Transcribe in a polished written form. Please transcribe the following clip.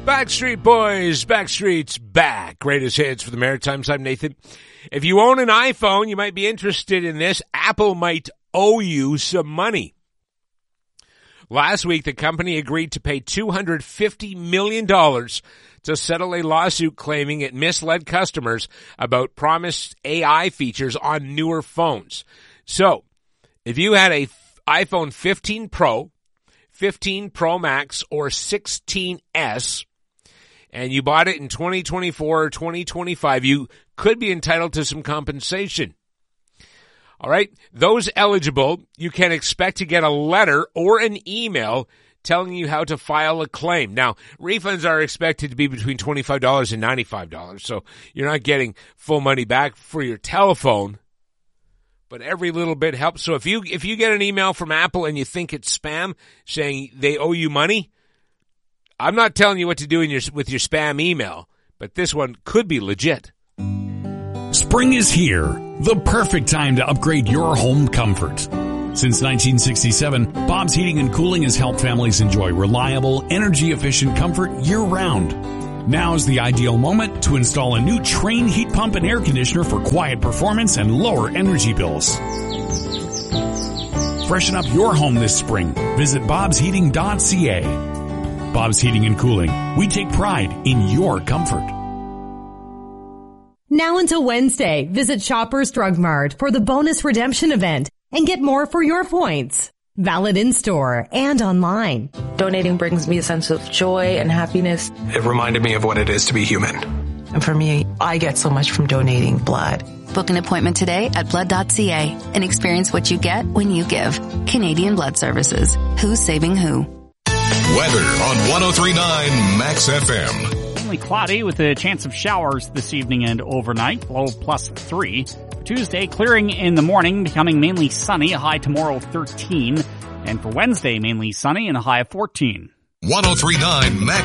Backstreet Boys, Backstreet's back. Greatest hits for the Maritimes. I'm Nathan. If you own an iPhone, you might be interested in this. Apple might owe you some money. Last week, the company agreed to pay $250 million to settle a lawsuit claiming it misled customers about promised AI features on newer phones. So, if you had a iPhone 15 Pro, 15 Pro Max, or 16S, and you bought it in 2024 or 2025, you could be entitled to some compensation. All right. Those eligible, you can expect to get a letter or an email telling you how to file a claim. Now, refunds are expected to be between $25 and $95, so you're not getting full money back for your telephone, but every little bit helps. So if you get an email from Apple and you think it's spam saying they owe you money, I'm not telling you what to do with your spam email, but this one could be legit. Spring is here, the perfect time to upgrade your home comfort. Since 1967, Bob's Heating and Cooling has helped families enjoy reliable, energy-efficient comfort year-round. Now is the ideal moment to install a new Trane heat pump and air conditioner for quiet performance and lower energy bills. Freshen up your home this spring. Visit bobsheating.ca. Bob's Heating and Cooling. We take pride in your comfort. Now until Wednesday, visit Shoppers Drug Mart for the bonus redemption event and get more for your points. Valid in-store and online. Donating brings me a sense of joy and happiness. It reminded me of what it is to be human. And for me, I get so much from donating blood. Book an appointment today at blood.ca and experience what you get when you give. Canadian Blood Services. Who's saving who? Weather on 103.9 Max FM. Mainly cloudy with a chance of showers this evening and overnight, low +3. Tuesday, clearing in the morning, becoming mainly sunny, a high tomorrow 13. And for Wednesday, mainly sunny and a high of 14. 103.9 Max